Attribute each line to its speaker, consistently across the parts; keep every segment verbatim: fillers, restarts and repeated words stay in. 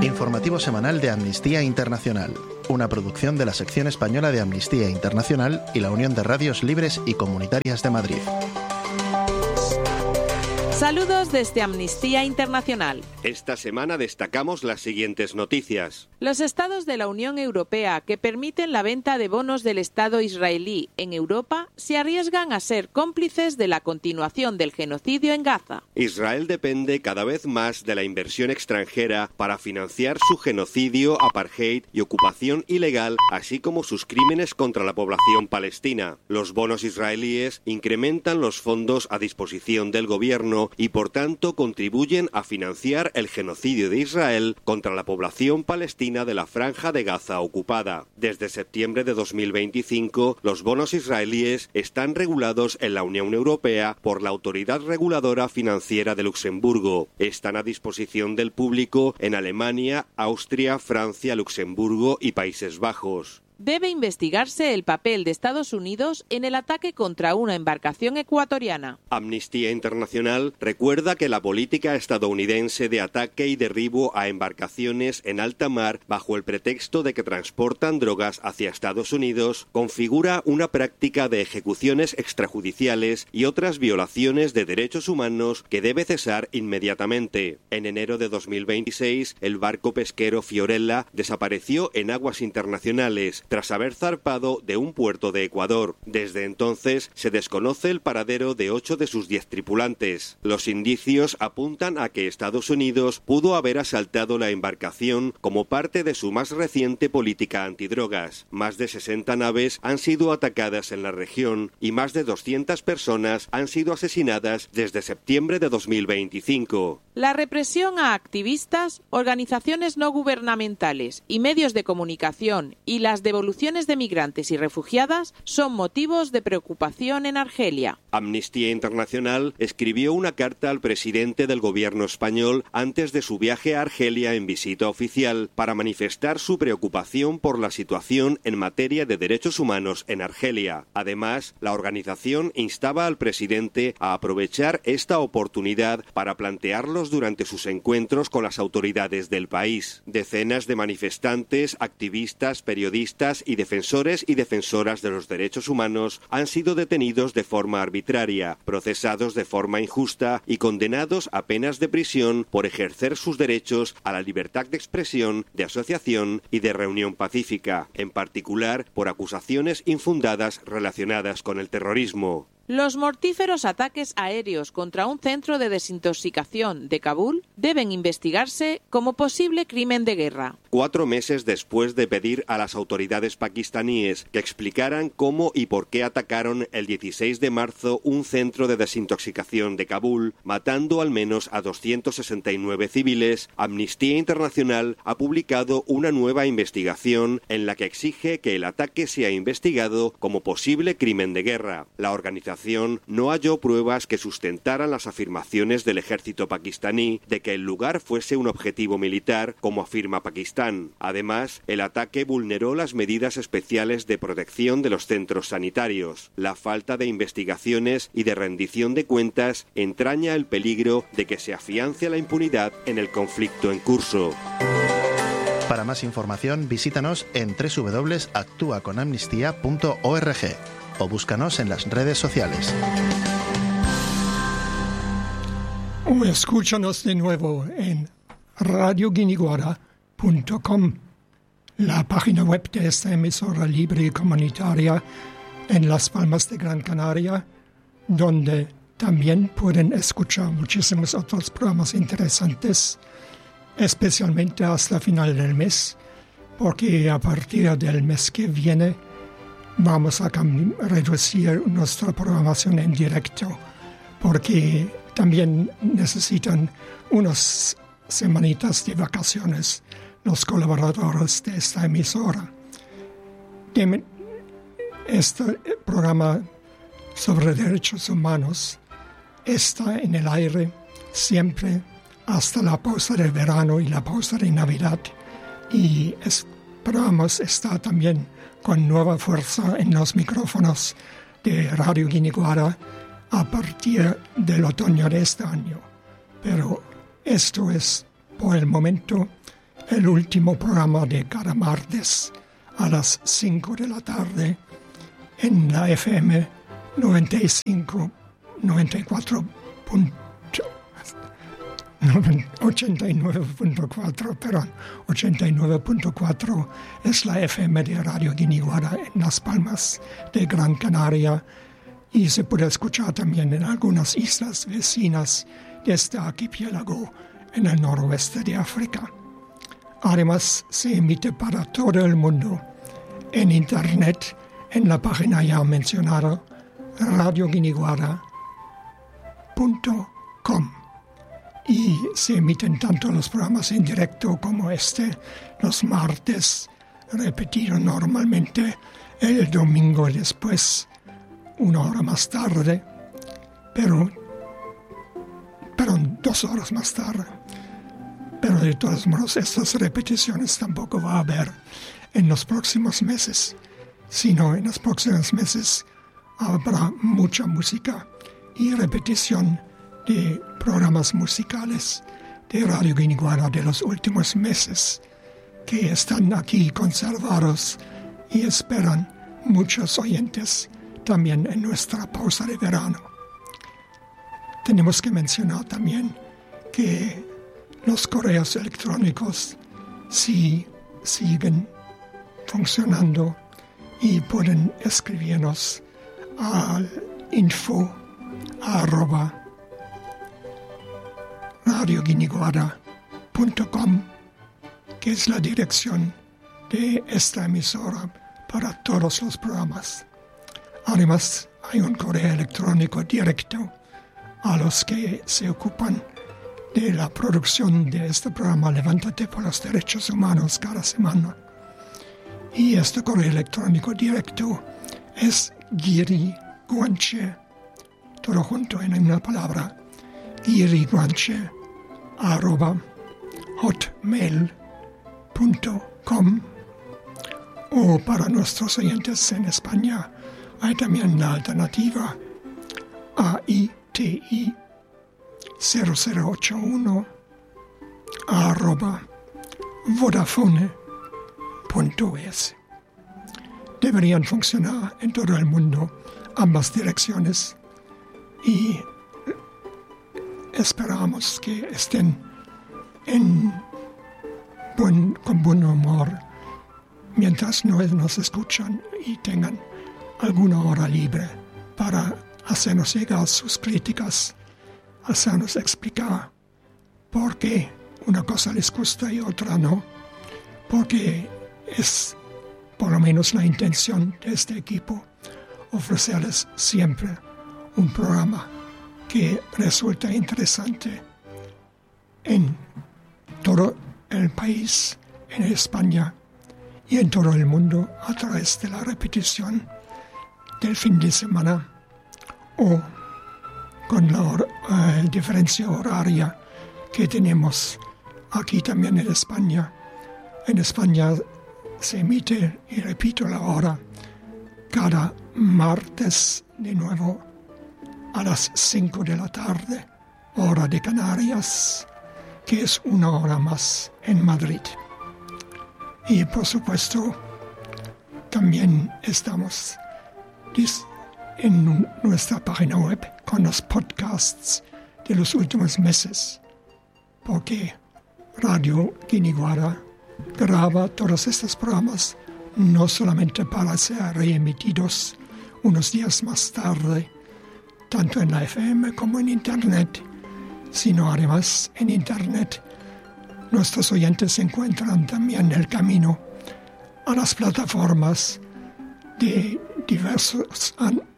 Speaker 1: Informativo semanal de Amnistía Internacional, una producción de la sección española de Amnistía Internacional y la Unión de Radios Libres y Comunitarias de Madrid.
Speaker 2: Saludos desde Amnistía Internacional.
Speaker 3: Esta semana destacamos las siguientes noticias.
Speaker 2: Los estados de la Unión Europea que permiten la venta de bonos del Estado israelí en Europa se arriesgan a ser cómplices de la continuación del genocidio en Gaza.
Speaker 3: Israel depende cada vez más de la inversión extranjera para financiar su genocidio, apartheid y ocupación ilegal, así como sus crímenes contra la población palestina. Los bonos israelíes incrementan los fondos a disposición del gobierno y por tanto contribuyen a financiar el genocidio de Israel contra la población palestina de la Franja de Gaza ocupada. Desde septiembre de dos mil veinticinco, los bonos israelíes están regulados en la Unión Europea por la Autoridad Reguladora Financiera de Luxemburgo. Están a disposición del público en Alemania, Austria, Francia, Luxemburgo y Países Bajos.
Speaker 2: Debe investigarse el papel de Estados Unidos en el ataque contra una embarcación ecuatoriana.
Speaker 3: Amnistía Internacional recuerda que la política estadounidense de ataque y derribo a embarcaciones en alta mar bajo el pretexto de que transportan drogas hacia Estados Unidos configura una práctica de ejecuciones extrajudiciales y otras violaciones de derechos humanos que debe cesar inmediatamente. En enero de dos mil veintiséis, el barco pesquero Fiorella desapareció en aguas internacionales tras haber zarpado de un puerto de Ecuador. Desde entonces se desconoce el paradero de ocho de sus diez tripulantes. Los indicios apuntan a que Estados Unidos pudo haber asaltado la embarcación como parte de su más reciente política antidrogas. Más de sesenta naves han sido atacadas en la región y más de doscientas personas han sido asesinadas desde septiembre de dos mil veinticinco.
Speaker 2: La represión a activistas, organizaciones no gubernamentales y medios de comunicación y las devoluciones de migrantes y refugiadas son motivos de preocupación en Argelia.
Speaker 3: Amnistía Internacional escribió una carta al presidente del gobierno español antes de su viaje a Argelia en visita oficial para manifestar su preocupación por la situación en materia de derechos humanos en Argelia. Además, la organización instaba al presidente a aprovechar esta oportunidad para plantearlos durante sus encuentros con las autoridades del país. Decenas de manifestantes, activistas, periodistas y defensores y defensoras de los derechos humanos han sido detenidos de forma arbitraria, procesados de forma injusta y condenados a penas de prisión por ejercer sus derechos a la libertad de expresión, de asociación y de reunión pacífica, en particular por acusaciones infundadas relacionadas con el terrorismo.
Speaker 2: Los mortíferos ataques aéreos contra un centro de desintoxicación de Kabul deben investigarse como posible crimen de guerra.
Speaker 3: Cuatro meses después de pedir a las autoridades pakistaníes que explicaran cómo y por qué atacaron el dieciséis de marzo un centro de desintoxicación de Kabul, matando al menos a doscientos sesenta y nueve civiles, Amnistía Internacional ha publicado una nueva investigación en la que exige que el ataque sea investigado como posible crimen de guerra. La organización no halló pruebas que sustentaran las afirmaciones del ejército pakistaní de que el lugar fuese un objetivo militar, como afirma Pakistán. Además, el ataque vulneró las medidas especiales de protección de los centros sanitarios. La falta de investigaciones y de rendición de cuentas entraña el peligro de que se afiance la impunidad en el conflicto en curso.
Speaker 1: Para más información, visítanos en doble u doble u doble u punto actúa con amnistía punto org o búscanos en las redes sociales.
Speaker 4: O escúchanos de nuevo en radio guiniguara punto com, la página web de esta emisora libre y comunitaria en Las Palmas de Gran Canaria, donde también pueden escuchar muchísimos otros programas interesantes, especialmente hasta final del mes, porque a partir del mes que viene vamos a reducir nuestra programación en directo, porque también necesitan unas semanitas de vacaciones los colaboradores de esta emisora. Este programa sobre derechos humanos está en el aire siempre hasta la pausa del verano y la pausa de Navidad, y esperamos estar también con nueva fuerza en los micrófonos de Radio Guiniguara a partir del otoño de este año. Pero esto es por el momento el último programa de cada martes a las cinco de la tarde en la F M noventa y cinco, noventa y cuatro, ochenta y nueve punto cuatro, perdón, ochenta y nueve punto cuatro es la F M de Radio Guiniguara en Las Palmas de Gran Canaria y se puede escuchar también en algunas islas vecinas de este archipiélago en el noroeste de África. Además, se emite para todo el mundo en Internet en la página ya mencionada radio guiniguara punto com. Y se emiten tanto los programas en directo como este los martes, repetido normalmente el domingo después, una hora más tarde, pero, perdón, dos horas más tarde. Pero de todos modos, estas repeticiones tampoco va a haber en los próximos meses, sino en los próximos meses habrá mucha música y repetición de programas musicales de Radio Guiniguara de los últimos meses que están aquí conservados y esperan muchos oyentes también en nuestra pausa de verano. Tenemos que mencionar también que los correos electrónicos sí siguen funcionando y pueden escribirnos al info arroba radio guiniguara punto com, que es la dirección de esta emisora para todos los programas. Además, hay un correo electrónico directo a los que se ocupan de la producción de este programa Levántate por los Derechos Humanos cada semana. Y este correo electrónico directo es guiriguanche, todo junto en una palabra, guiriguanche arroba hotmail punto com, o para nuestros oyentes en España hay también la alternativa A I T I cero cero ocho uno arroba vodafone punto es. Deberían funcionar en todo el mundo ambas direcciones y esperamos que estén en buen, con buen humor mientras no nos escuchan y tengan alguna hora libre para hacernos llegar sus críticas, hacernos explicar por qué una cosa les gusta y otra no, porque es por lo menos la intención de este equipo ofrecerles siempre un programa que resulta interesante en todo el país, en España y en todo el mundo a través de la repetición del fin de semana o con la hor- uh, diferencia horaria que tenemos aquí también en España. En España se emite, y repito la hora, cada martes de nuevo a las cinco de la tarde, hora de Canarias, que es una hora más en Madrid. Y por supuesto, también estamos dis- en nuestra página web con los podcasts de los últimos meses, porque Radio Guiniguara graba todos estos programas no solamente para ser reemitidos unos días más tarde, tanto en la F M como en Internet, sino además en Internet nuestros oyentes encuentran también el camino a las plataformas de diversos,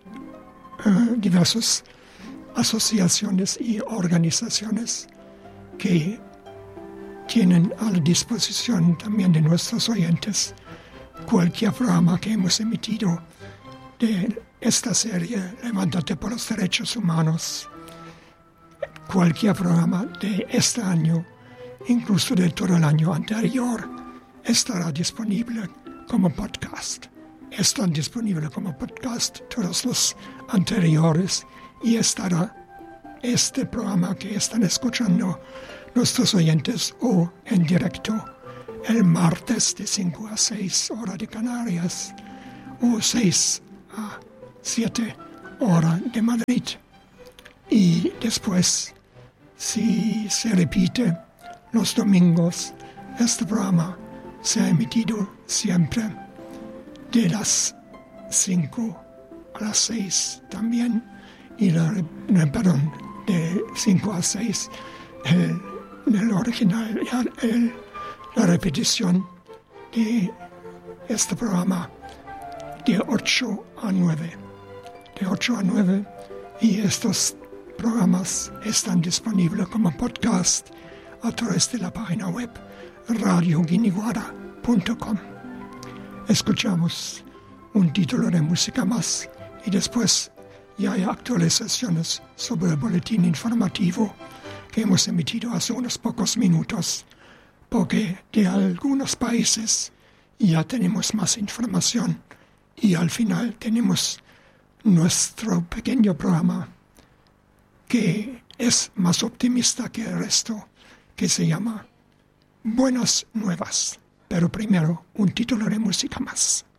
Speaker 4: uh, diversas asociaciones y organizaciones que tienen a la disposición también de nuestros oyentes cualquier programa que hemos emitido de esta serie Levántate por los Derechos Humanos, cualquier programa de este año, incluso de todo el año anterior, estará disponible como podcast. Están disponibles como podcast todos los anteriores y estará este programa que están escuchando nuestros oyentes o en directo el martes de cinco a seis hora de Canarias o seis a siete hora de Madrid. Y después, si se repite los domingos, este programa se ha emitido siempre de las cinco a las seis también, y la, perdón, de cinco a seis, el, el original, el, la repetición de este programa de ocho a nueve. De ocho a nueve, y estos programas están disponibles como podcast a través de la página web radio guiniguara punto com. Escuchamos un título de música más y después ya hay actualizaciones sobre el boletín informativo que hemos emitido hace unos pocos minutos, porque de algunos países ya tenemos más información y al final tenemos nuestro pequeño programa que es más optimista que el resto, que se llama Buenas Nuevas. Pero primero, un título de música más.